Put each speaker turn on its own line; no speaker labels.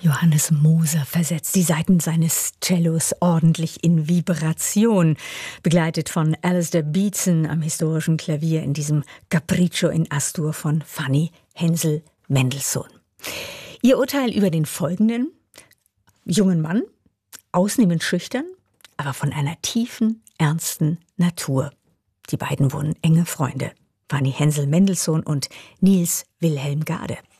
Johannes Moser versetzt die Saiten seines Cellos ordentlich in Vibration, begleitet von Alistair Beatson am historischen Klavier in diesem Capriccio in Astur von Fanny Hensel-Mendelssohn. Ihr Urteil über den folgenden jungen Mann, ausnehmend schüchtern, aber von einer tiefen, ernsten Natur. Die beiden wurden enge Freunde, Fanny Hensel-Mendelssohn und Niels Wilhelm Gade.